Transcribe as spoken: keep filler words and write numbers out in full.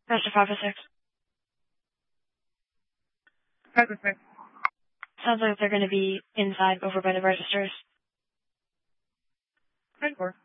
Register five oh six. five oh six. Sounds like they're going to be inside over by the registers. ten four.